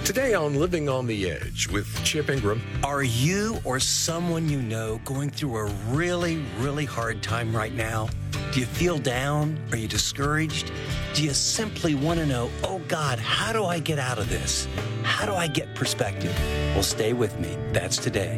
Today on Living on the Edge with Chip Ingram. Are you or someone you know going through a really, really hard time right now? Do you feel down? Are you discouraged? Do you simply want to know, oh God, how do I get out of this? How do I get perspective? Well, stay with me. That's today.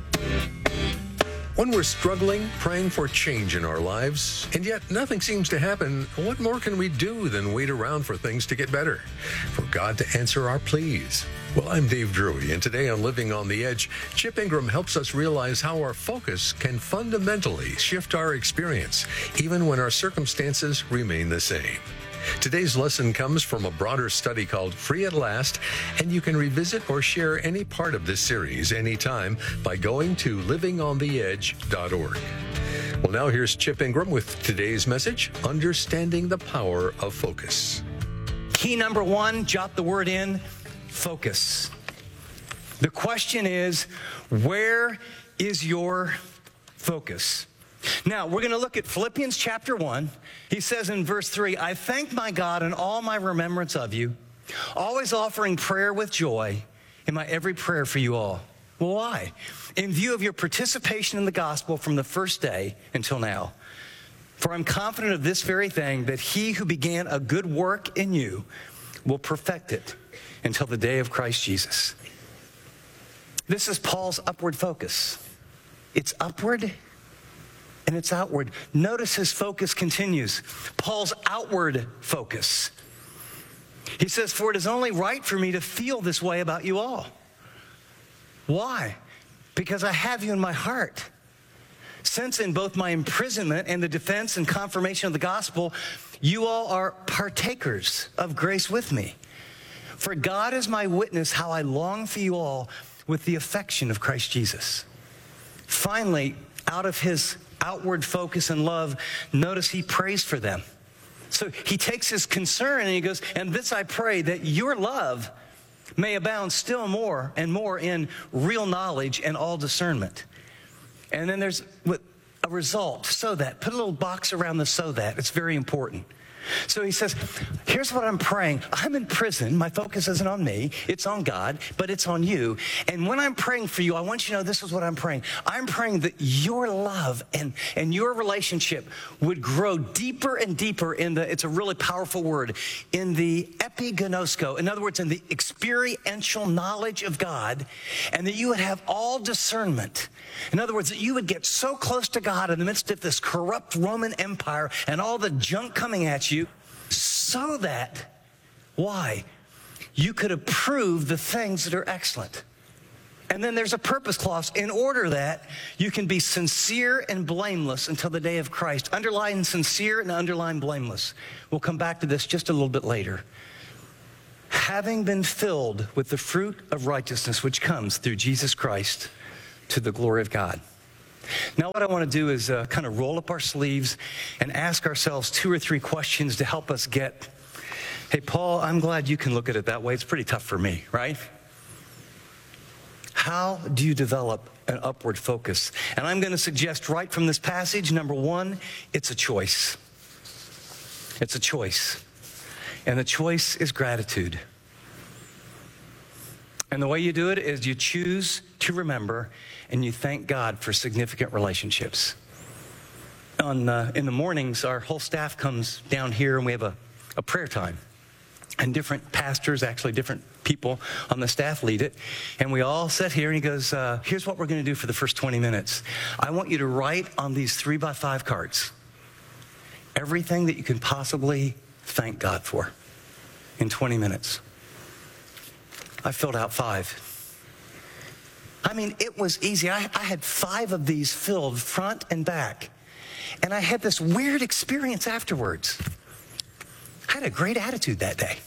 When we're struggling, praying for change in our lives, and yet nothing seems to happen, what more can we do than wait around for things to get better? For God to answer our pleas? Well, I'm Dave Drury, and today on Living on the Edge, Chip Ingram helps us realize how our focus can fundamentally shift our experience, even when our circumstances remain the same. Today's lesson comes from a broader study called Free at Last, and you can revisit or share any part of this series anytime by going to livingontheedge.org. Well, now here's Chip Ingram with today's message, Understanding the Power of Focus. Key number one, jot the word in, focus. The question is, where is your focus? Now, we're going to look at Philippians chapter 1. He says in verse 3, I thank my God in all my remembrance of you, always offering prayer with joy in my every prayer for you all. Well, why? In view of your participation in the gospel from the first day until now. For I'm confident of this very thing, that he who began a good work in you will perfect it until the day of Christ Jesus. This is Paul's upward focus. It's upward and it's outward. Notice his focus continues. Paul's outward focus. He says, for it is only right for me to feel this way about you all. Why? Because I have you in my heart. Since in both my imprisonment and the defense and confirmation of the gospel, you all are partakers of grace with me. For God is my witness how I long for you all with the affection of Christ Jesus. Finally, out of his outward focus and love, notice he prays for them. So he takes his concern and he goes, and this I pray, that your love may abound still more and more in real knowledge and all discernment. And then there's a result, so that. Put a little box around the so that. It's very important. So he says, here's what I'm praying. I'm in prison. My focus isn't on me. It's on God, but it's on you. And when I'm praying for you, I want you to know this is what I'm praying. I'm praying that your love and your relationship would grow deeper and deeper it's a really powerful word, in the epigenosko. In other words, in the experiential knowledge of God, and that you would have all discernment. In other words, that you would get so close to God in the midst of this corrupt Roman Empire and all the junk coming at you, so that, why? You could approve the things that are excellent. And then there's a purpose clause, in order that you can be sincere and blameless until the day of Christ. Underline sincere and underline blameless. We'll come back to this just a little bit later. Having been filled with the fruit of righteousness which comes through Jesus Christ to the glory of God. Now, what I want to do is kind of roll up our sleeves and ask ourselves 2 or 3 questions to help us get, hey, Paul, I'm glad you can look at it that way. It's pretty tough for me, right? How do you develop an upward focus? And I'm going to suggest right from this passage, number 1, it's a choice. It's a choice. And the choice is gratitude. And the way you do it is you choose to remember and you thank God for significant relationships. In the mornings, our whole staff comes down here and we have a prayer time. And different pastors, actually different people on the staff lead it. And we all sit here and he goes, here's what we're going to do for the first 20 minutes. I want you to write on these 3x5 cards everything that you can possibly thank God for in 20 minutes. I filled out 5. I mean, it was easy. I had 5 of these filled front and back. And I had this weird experience afterwards. I had a great attitude that day.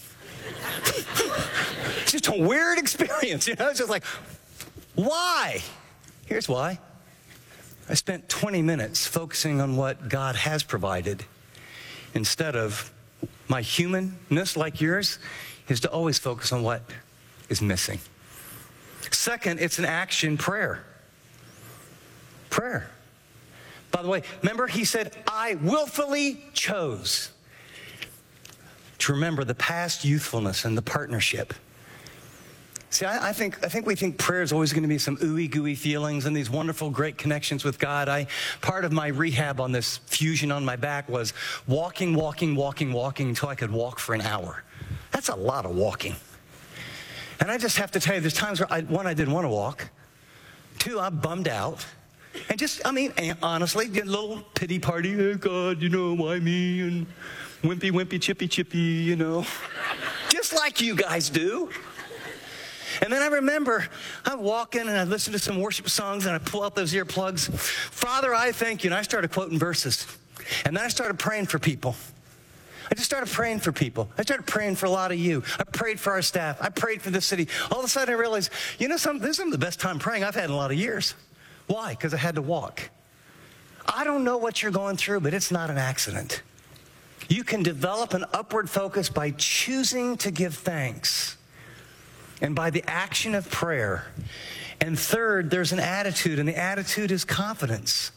Just a weird experience, you know? It's just like, why? Here's why. I spent 20 minutes focusing on what God has provided instead of my humanness like yours is to always focus on what is missing. Second, it's an action prayer. Prayer. By the way, remember he said, I willfully chose to remember the past youthfulness and the partnership. See, I think we think prayer is always going to be some ooey gooey feelings and these wonderful, great connections with God. Part of my rehab on this fusion on my back was walking until I could walk for an hour. That's a lot of walking. And I just have to tell you, there's times where I didn't want to walk. 2, I'm bummed out. And honestly, get a little pity party. Oh, God, why me? And wimpy, chippy, just like you guys do. And then I remember I'm walking and I listen to some worship songs and I pull out those earplugs. Father, I thank you. And I started quoting verses. And then I started praying for people. I just started praying for people. I started praying for a lot of you. I prayed for our staff. I prayed for the city. All of a sudden I realized, this is some of the best time praying I've had in a lot of years. Why? Because I had to walk. I don't know what you're going through, but it's not an accident. You can develop an upward focus by choosing to give thanks and by the action of prayer. And third, there's an attitude, and the attitude is confidence.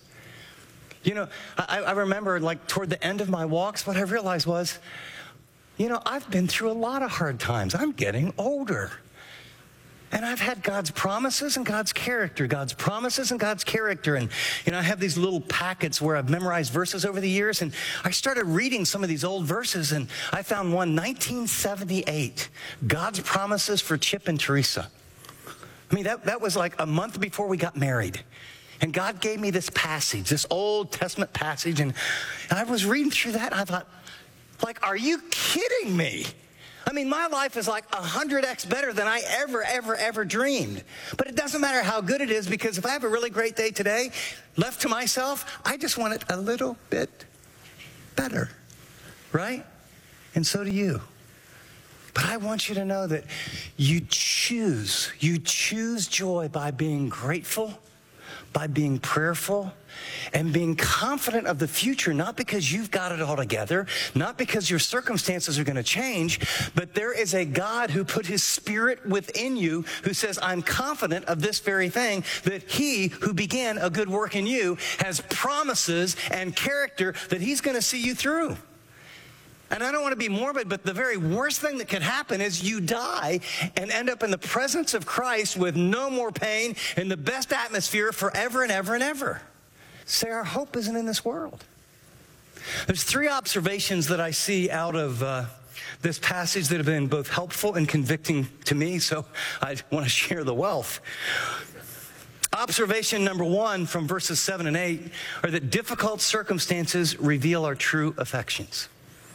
I remember toward the end of my walks, what I realized was, I've been through a lot of hard times. I'm getting older. And I've had God's promises and God's character, God's promises and God's character. And, I have these little packets where I've memorized verses over the years. And I started reading some of these old verses, and I found one, 1978, God's promises for Chip and Teresa. That was like a month before we got married. And God gave me this passage, this Old Testament passage. And I was reading through that, and I thought, are you kidding me? My life is 100x better than I ever dreamed. But it doesn't matter how good it is, because if I have a really great day today, left to myself, I just want it a little bit better, right? And so do you. But I want you to know that you choose joy by being grateful, by being prayerful, and being confident of the future, not because you've got it all together, not because your circumstances are going to change, but there is a God who put his Spirit within you who says, I'm confident of this very thing, that he who began a good work in you has promises and character that he's going to see you through. And I don't want to be morbid, but the very worst thing that could happen is you die and end up in the presence of Christ with no more pain in the best atmosphere forever and ever and ever. Say, our hope isn't in this world. There's 3 observations that I see out of this passage that have been both helpful and convicting to me, so I want to share the wealth. Observation number 1 from verses 7 and 8 are that difficult circumstances reveal our true affections.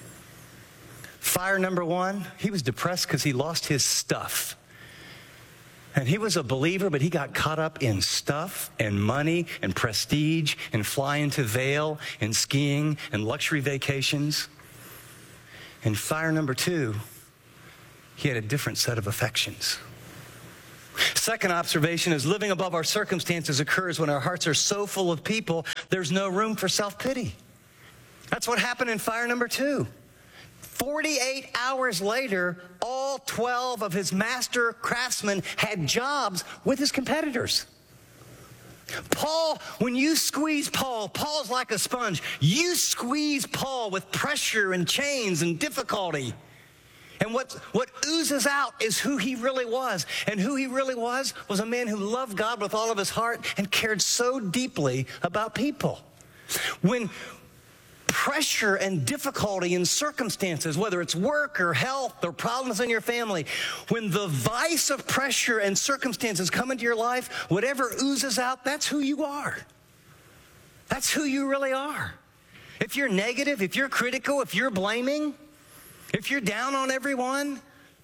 Fire number 1, he was depressed because he lost his stuff. And he was a believer, but he got caught up in stuff and money and prestige and flying to Vail and skiing and luxury vacations. And fire number 2, he had a different set of affections. Second observation is living above our circumstances occurs when our hearts are so full of people, there's no room for self-pity. That's what happened in fire number 2. 48 hours later, all 12 of his master craftsmen had jobs with his competitors. Paul, when you squeeze Paul's like a sponge. You squeeze Paul with pressure and chains and difficulty. And what oozes out is who he really was. And who he really was a man who loved God with all of his heart and cared so deeply about people. When pressure and difficulty in circumstances, whether it's work or health or problems in your family, when the vice of pressure and circumstances come into your life, whatever oozes out, that's who you are. That's who you really are. If you're negative, if you're critical, if you're blaming, if you're down on everyone,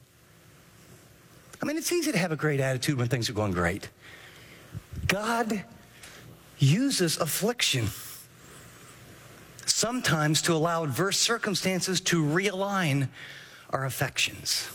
it's easy to have a great attitude when things are going great. God uses affliction sometimes to allow adverse circumstances to realign our affections.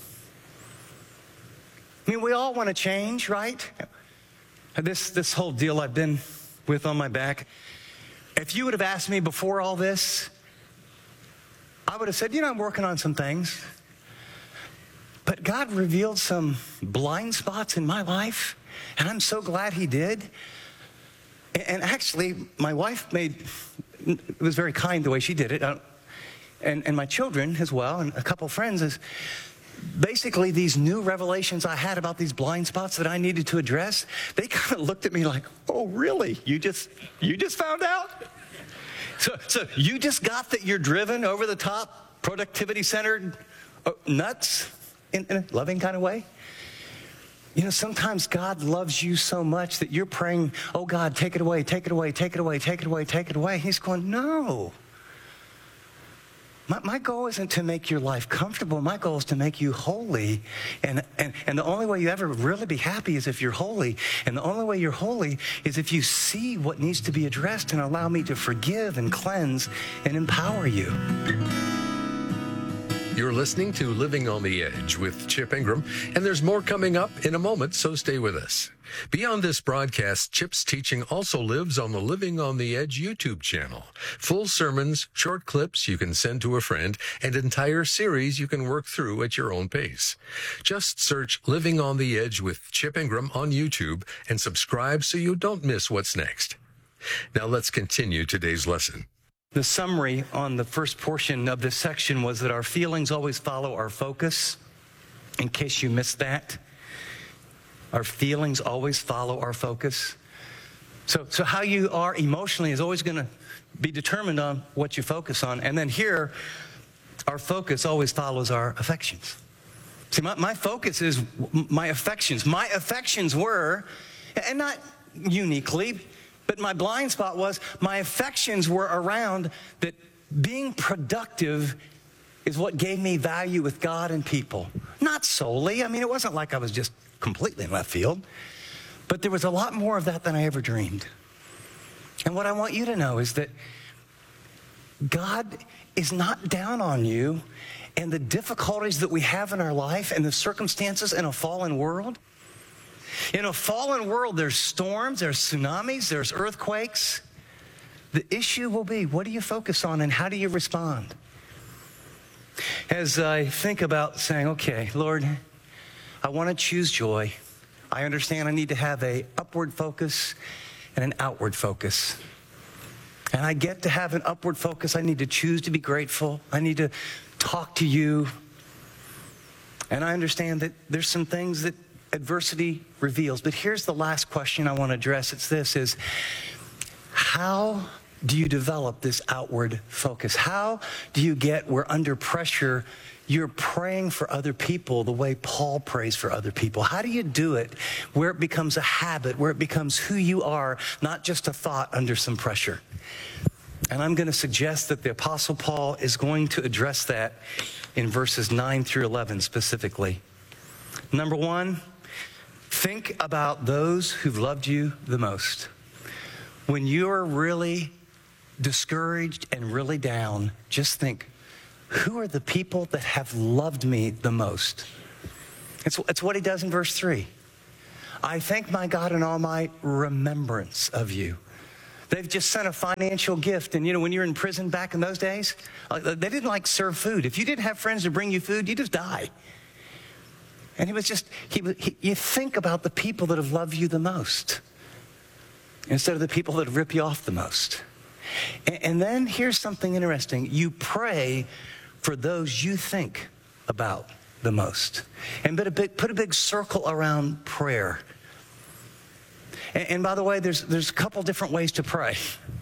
We all want to change, right? This whole deal I've been with on my back, if you would have asked me before all this, I would have said, I'm working on some things. But God revealed some blind spots in my life, and I'm so glad he did. And actually, my wife it was very kind the way she did it. And my children as well, and a couple friends, basically these new revelations I had about these blind spots that I needed to address, they kind of looked at me like, oh, really? You just found out? So you just got that you're driven over the top, productivity-centered nuts in a loving kind of way? You know, sometimes God loves you so much that you're praying, oh, God, take it away, take it away, take it away, take it away, take it away. He's going, no. My goal isn't to make your life comfortable. My goal is to make you holy. And the only way you ever really be happy is if you're holy. And the only way you're holy is if you see what needs to be addressed and allow me to forgive and cleanse and empower you. You're listening to Living on the Edge with Chip Ingram, and there's more coming up in a moment, so stay with us. Beyond this broadcast, Chip's teaching also lives on the Living on the Edge YouTube channel. Full sermons, short clips you can send to a friend, and entire series you can work through at your own pace. Just search Living on the Edge with Chip Ingram on YouTube and subscribe so you don't miss what's next. Now let's continue today's lesson. The summary on the first portion of this section was that our feelings always follow our focus. In case you missed that, our feelings always follow our focus. So how you are emotionally is always going to be determined on what you focus on. And then here, our focus always follows our affections. See, my focus is my affections. My affections were, and not uniquely, but my blind spot was my affections were around that being productive is what gave me value with God and people. Not solely. I mean, it wasn't like I was just completely in left field. But there was a lot more of that than I ever dreamed. And what I want you to know is that God is not down on you and the difficulties that we have in our life and the circumstances in a fallen world. In a fallen world, there's storms, there's tsunamis, there's earthquakes. The issue will be, what do you focus on and how do you respond? As I think about saying, okay, Lord, I want to choose joy. I understand I need to have an upward focus and an outward focus. And I get to have an upward focus. I need to choose to be grateful. I need to talk to you. And I understand that there's some things that adversity reveals. But here's the last question I want to address. It's this, is how do you develop this outward focus? How do you get where under pressure you're praying for other people the way Paul prays for other people? How do you do it where it becomes a habit, where it becomes who you are, not just a thought under some pressure? And I'm going to suggest that the Apostle Paul is going to address that in verses 9 through 11 specifically. Number one, think about those who've loved you the most. When you're really discouraged and really down, just think, who are the people that have loved me the most? It's what he does in verse 3. I thank my God in all my remembrance of you. They've just sent a financial gift. And, you know, when you're in prison back in those days, they didn't serve food. If you didn't have friends to bring you food, you just die. And you think about the people that have loved you the most instead of the people that have ripped you off the most. And then here's something interesting. You pray for those you think about the most. And put a big circle around prayer. And by the way, there's a couple different ways to pray.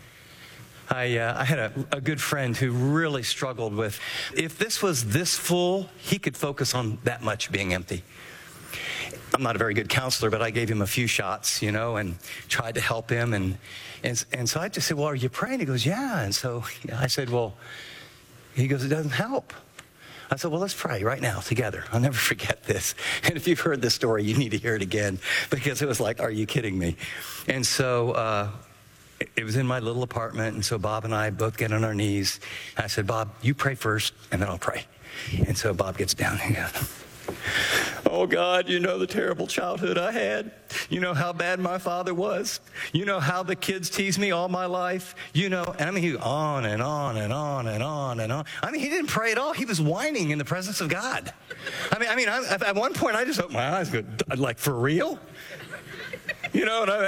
I had a good friend who really struggled with, if this was this full, he could focus on that much being empty. I'm not a very good counselor, but I gave him a few shots, and tried to help him. And so I just said, well, are you praying? He goes, yeah. And so I said, well, he goes, it doesn't help. I said, well, let's pray right now together. I'll never forget this. And if you've heard this story, you need to hear it again, because it was like, are you kidding me? And so it was in my little apartment, and so Bob and I both get on our knees. And I said, Bob, you pray first, and then I'll pray. And so Bob gets down and goes, oh, God, you know the terrible childhood I had. You know how bad my father was. You know how the kids teased me all my life. And I mean, he on and on and on and on and on. I mean, he didn't pray at all. He was whining in the presence of God. I mean, at one point, I just opened my eyes and go, like, for real? I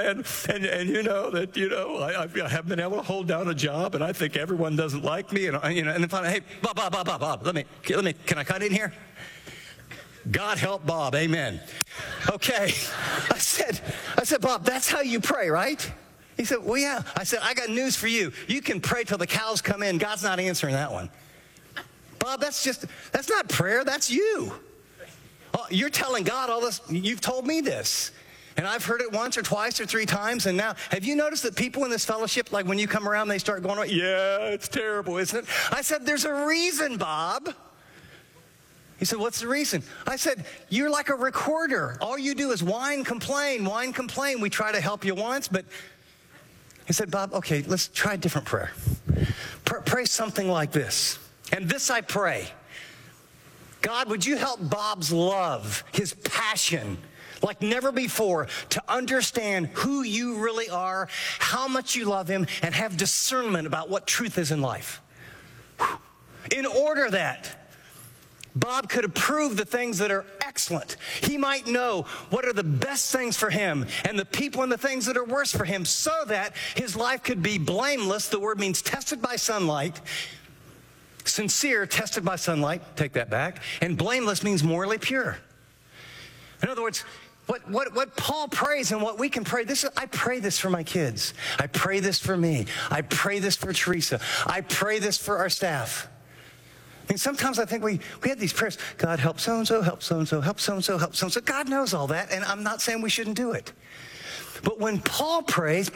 haven't been able to hold down a job, and I think everyone doesn't like me. And then finally, hey, Bob, can I cut in here? God help Bob, amen. Okay, I said, Bob, that's how you pray, right? He said, well, yeah. I said, I got news for you. You can pray till the cows come in. God's not answering that one. Bob, that's not prayer, that's you. Oh, you're telling God all this, you've told me this. And I've heard it once or twice or 3 times, and now, have you noticed that people in this fellowship, like when you come around, they start going, yeah, it's terrible, isn't it? I said, there's a reason, Bob. He said, what's the reason? I said, you're like a recorder. All you do is whine, complain. We try to help you once, but he said, Bob, okay, let's try a different prayer. Pray something like this. And this I pray. God, would you help Bob's love, his passion, like never before, to understand who you really are, how much you love him, and have discernment about what truth is in life. In order that Bob could approve the things that are excellent. He might know what are the best things for him and the people and the things that are worse for him, so that his life could be blameless. The word means tested by sunlight. Sincere, tested by sunlight, take that back. And blameless means morally pure. In other words, what Paul prays and what we can pray, I pray this for my kids. I pray this for me. I pray this for Teresa. I pray this for our staff. I mean, sometimes I think we have these prayers, God help so-and-so, help so-and-so, help so-and-so, help so-and-so. God knows all that, and I'm not saying we shouldn't do it. But when Paul prays,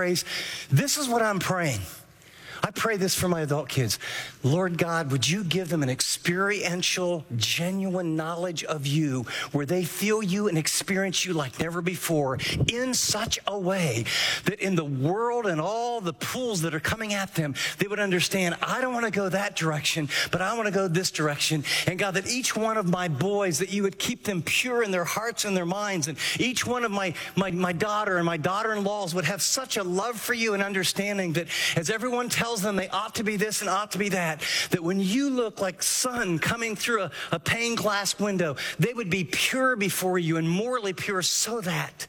this is what I'm praying. I pray this for my adult kids. Lord God, would you give them an experiential, genuine knowledge of you where they feel you and experience you like never before in such a way that in the world and all the pools that are coming at them, they would understand, I don't want to go that direction, but I want to go this direction. And God, that each one of my boys, that you would keep them pure in their hearts and their minds. And each one of my daughter and my daughter-in-laws would have such a love for you and understanding that as everyone tells them they ought to be this and ought to be that when you look like sun coming through a pane glass window, they would be pure before you and morally pure, so that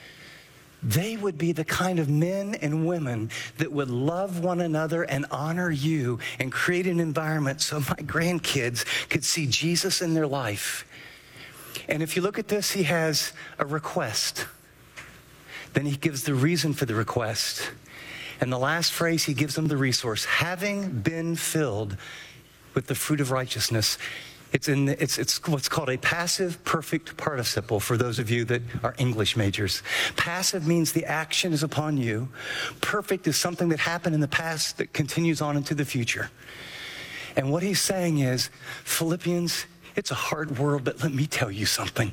they would be the kind of men and women that would love one another and honor you and create an environment so my grandkids could see Jesus in their life. And if you look at this, he has a request. Then he gives the reason for the request. And the last phrase, he gives them the resource. Having been filled with the fruit of righteousness. It's what's called a passive perfect participle for those of you that are English majors. Passive means the action is upon you. Perfect is something that happened in the past that continues on into the future. And what he's saying is, Philippians, it's a hard world, but let me tell you something.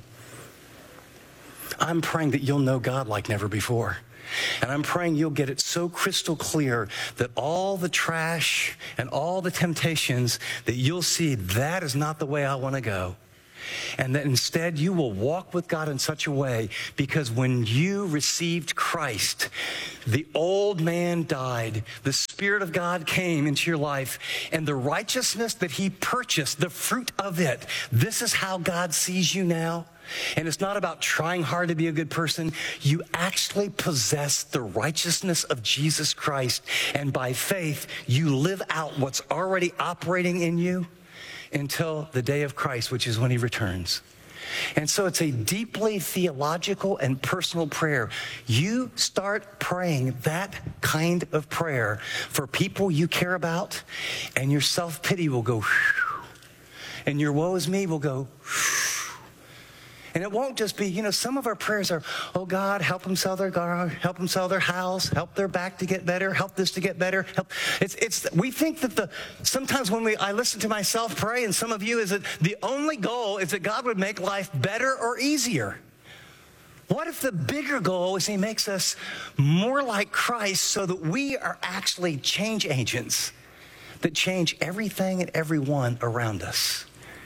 I'm praying that you'll know God like never before. And I'm praying you'll get it so crystal clear that all the trash and all the temptations, that you'll see that is not the way I want to go. And that instead you will walk with God in such a way, because when you received Christ, the old man died, the Spirit of God came into your life, and the righteousness that he purchased, the fruit of it, this is how God sees you now. And it's not about trying hard to be a good person. You actually possess the righteousness of Jesus Christ, and by faith, you live out what's already operating in you until the day of Christ, which is when he returns. And so it's a deeply theological and personal prayer. You start praying that kind of prayer for people you care about, and your self-pity will go, whew, and your woe is me will go, whew. And it won't just be, some of our prayers are, oh God, help them sell their car, help them sell their house, help their back to get better, help this to get better. We think that sometimes when I listen to myself pray, and some of you, is that the only goal is that God would make life better or easier. What if the bigger goal is he makes us more like Christ, so that we are actually change agents that change everything and everyone around us?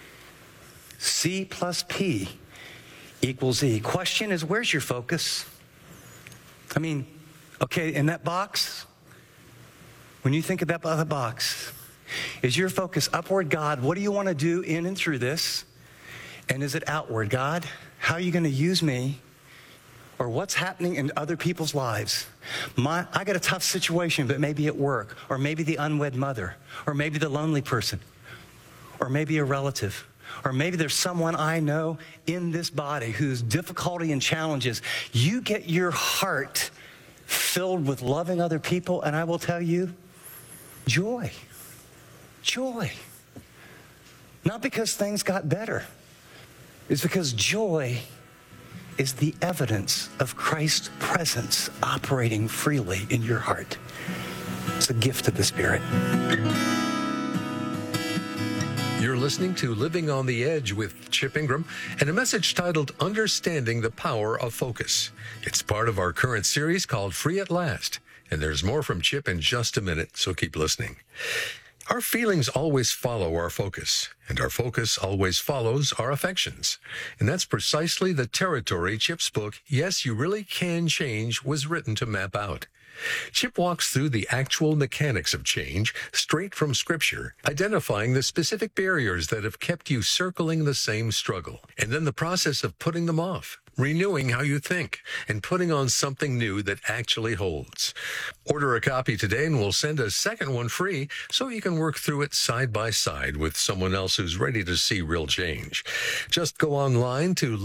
C plus P equals E. Question is, where's your focus? Okay, in that box, when you think about the box, is your focus upward? God, what do you want to do in and through this? And is it outward? God, how are you going to use me? Or what's happening in other people's lives? I got a tough situation, but maybe at work, or maybe the unwed mother, or maybe the lonely person, or maybe a relative, Or maybe there's someone I know in this body whose difficulty and challenges. You get your heart filled with loving other people, and I will tell you, joy. Joy. Not because things got better. It's because joy is the evidence of Christ's presence operating freely in your heart. It's a gift of the Spirit. You're listening to Living on the Edge with Chip Ingram and a message titled Understanding the Power of Focus. It's part of our current series called Free at Last, and there's more from Chip in just a minute, so keep listening. Our feelings always follow our focus, and our focus always follows our affections. And that's precisely the territory Chip's book, Yes, You Really Can Change, was written to map out. Chip walks through the actual mechanics of change straight from Scripture, identifying the specific barriers that have kept you circling the same struggle, and then the process of putting them off, renewing how you think, and putting on something new that actually holds. Order a copy today and we'll send a second one free so you can work through it side by side with someone else who's ready to see real change. Just go online to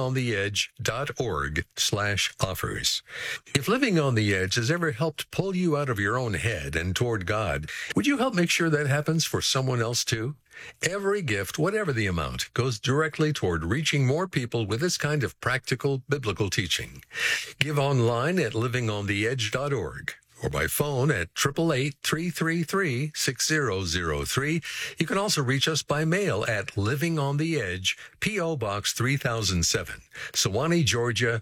livingontheedge.org/offers. If Living on the Edge has ever helped pull you out of your own head and toward God, would you help make sure that happens for someone else too? Every gift, whatever the amount, goes directly toward reaching more people with this kind of practical biblical teaching. Give online at livingontheedge.org or by phone at 888-333-6003. You can also reach us by mail at Living on the Edge, P.O. Box 3007, Sewanee, Georgia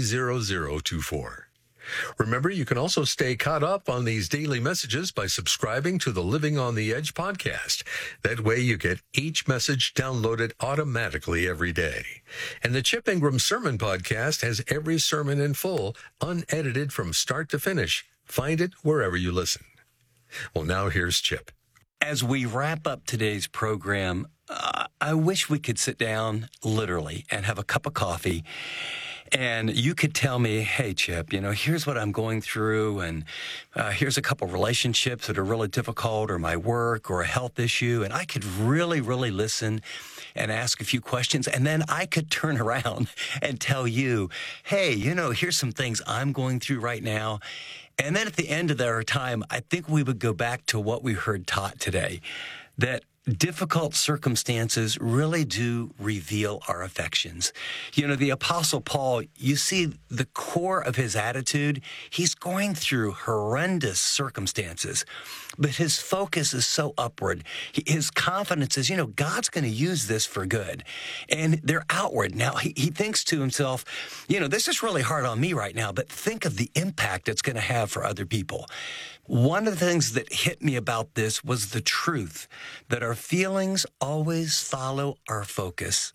30024. Remember, you can also stay caught up on these daily messages by subscribing to the Living on the Edge podcast. That way you get each message downloaded automatically every day. And the Chip Ingram Sermon Podcast has every sermon in full, unedited from start to finish. Find it wherever you listen. Well, now here's Chip. As we wrap up today's program, I wish we could sit down literally and have a cup of coffee. And you could tell me, hey, Chip, here's what I'm going through, and here's a couple relationships that are really difficult, or my work, or a health issue, and I could really, really listen and ask a few questions, and then I could turn around and tell you, hey, here's some things I'm going through right now. And then at the end of our time, I think we would go back to what we heard taught today, that difficult circumstances really do reveal our affections. The Apostle Paul, you see the core of his attitude. He's going through horrendous circumstances, but his focus is so upward. His confidence is, God's going to use this for good. And they're outward. Now, he thinks to himself, this is really hard on me right now, but think of the impact it's going to have for other people. One of the things that hit me about this was the truth that our feelings always follow our focus.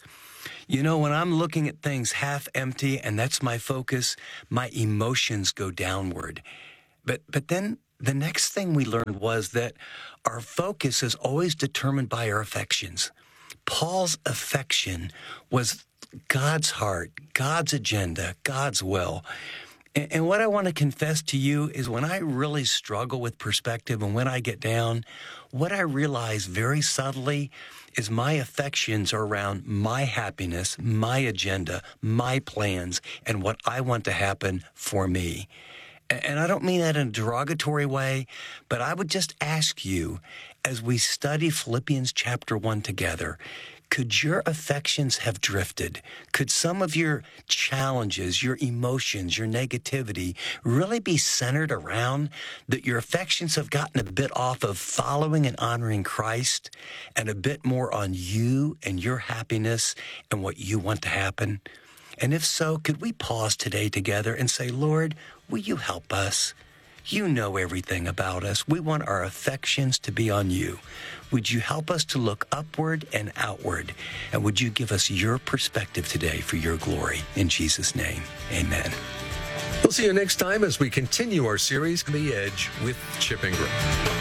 When I'm looking at things half empty and that's my focus, my emotions go downward. But then the next thing we learned was that our focus is always determined by our affections. Paul's affection was God's heart, God's agenda, God's will. And what I want to confess to you is when I really struggle with perspective and when I get down, what I realize very subtly is my affections are around my happiness, my agenda, my plans, and what I want to happen for me. And I don't mean that in a derogatory way, but I would just ask you, as we study Philippians chapter 1 together, could your affections have drifted? Could some of your challenges, your emotions, your negativity really be centered around that your affections have gotten a bit off of following and honoring Christ and a bit more on you and your happiness and what you want to happen? And if so, could we pause today together and say, Lord, will you help us? You know everything about us. We want our affections to be on you. Would you help us to look upward and outward? And would you give us your perspective today for your glory? In Jesus' name, amen. We'll see you next time as we continue our series, The Edge with Chip Ingram.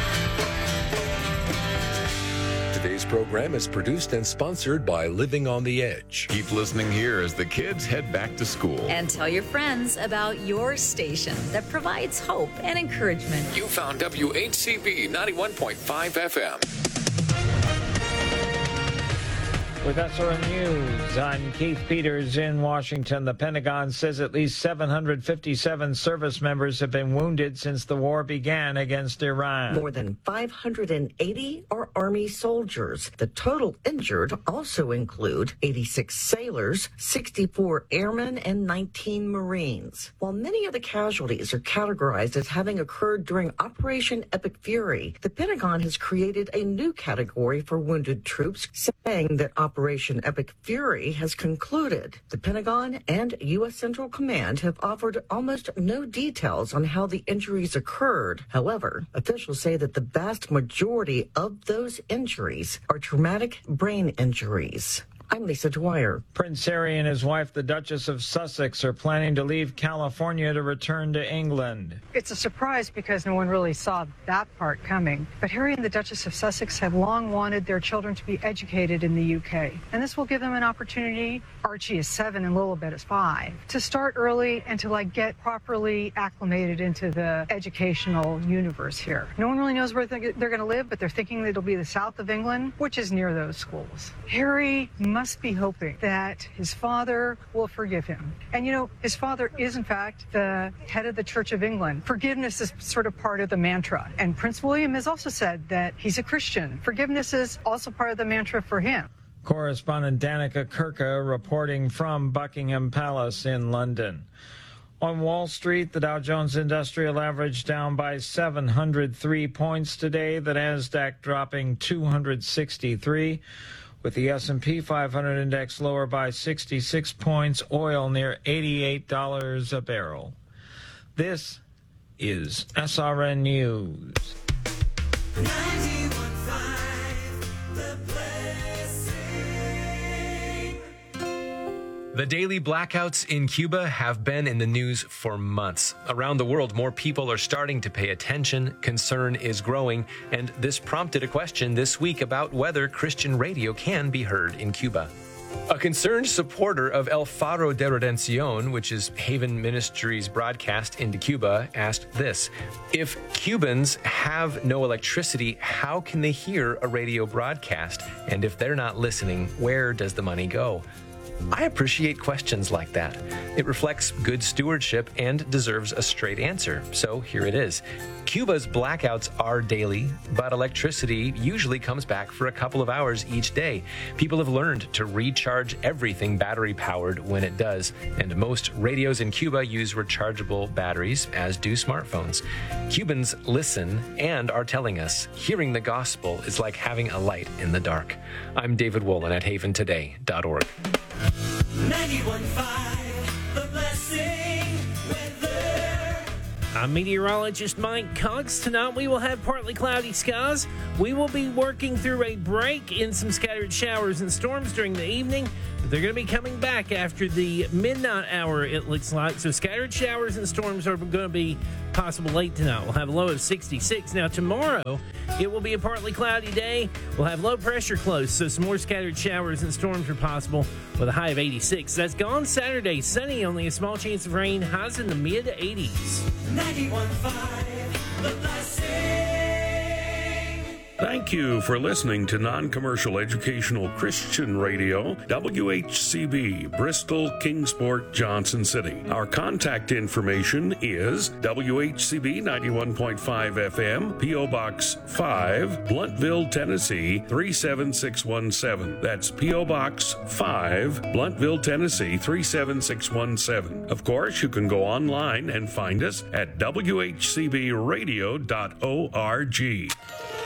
Today's program is produced and sponsored by Living on the Edge. Keep listening here as the kids head back to school. And tell your friends about your station that provides hope and encouragement. You found WHCB 91.5 FM. With SRN News, I'm Keith Peters in Washington. The Pentagon says at least 757 service members have been wounded since the war began against Iran. More than 580 are Army soldiers. The total injured also include 86 sailors, 64 airmen, and 19 Marines. While many of the casualties are categorized as having occurred during Operation Epic Fury, the Pentagon has created a new category for wounded troops, saying that Operation Epic Fury has concluded. The Pentagon and U.S. Central Command have offered almost no details on how the injuries occurred. However, officials say that the vast majority of those injuries are traumatic brain injuries. I'm Lisa Dwyer. Prince Harry and his wife, the Duchess of Sussex, are planning to leave California to return to England. It's a surprise because no one really saw that part coming. But Harry and the Duchess of Sussex have long wanted their children to be educated in the UK. And this will give them an opportunity, Archie is 7 and Lilibet is 5, to start early and to get properly acclimated into the educational universe here. No one really knows where they're going to live, but they're thinking that it'll be the south of England, which is near those schools. Harry must be hoping that his father will forgive him. And his father is in fact the head of the Church of England. Forgiveness is sort of part of the mantra. And Prince William has also said that he's a Christian. Forgiveness is also part of the mantra for him. Correspondent Danica Kirka reporting from Buckingham Palace in London. On Wall Street, the Dow Jones Industrial Average down by 703 points today. The Nasdaq dropping 263. With the S&P 500 index lower by 66 points, oil near $88 a barrel. This is SRN News. 91.5 The Blessing. The daily blackouts in Cuba have been in the news for months. Around the world, more people are starting to pay attention, concern is growing, and this prompted a question this week about whether Christian radio can be heard in Cuba. A concerned supporter of El Faro de Redención, which is Haven Ministries' broadcast into Cuba, asked this: if Cubans have no electricity, how can they hear a radio broadcast? And if they're not listening, where does the money go? I appreciate questions like that. It reflects good stewardship and deserves a straight answer. So here it is. Cuba's blackouts are daily, but electricity usually comes back for a couple of hours each day. People have learned to recharge everything battery-powered when it does, and most radios in Cuba use rechargeable batteries, as do smartphones. Cubans listen and are telling us hearing the gospel is like having a light in the dark. I'm David Wolin at haventoday.org. 91.5 The Blessing weather. I'm meteorologist Mike Cox. Tonight we will have partly cloudy skies. We will be working through a break in some scattered showers and storms during the evening, but they're going to be coming back after the midnight hour, it looks like. So scattered showers and storms are going to be possible late tonight. We'll have a low of 66. Now tomorrow, it will be a partly cloudy day. We'll have low pressure close, so some more scattered showers and storms are possible with a high of 86. That's gone Saturday. Sunny, only a small chance of rain. Highs in the mid-80s. 91.5 The Blessing. Thank you for listening to Non-Commercial Educational Christian Radio, WHCB, Bristol, Kingsport, Johnson City. Our contact information is WHCB 91.5 FM, P.O. Box 5, Bluntville, Tennessee 37617. That's P.O. Box 5, Bluntville, Tennessee 37617. Of course, you can go online and find us at WHCBradio.org.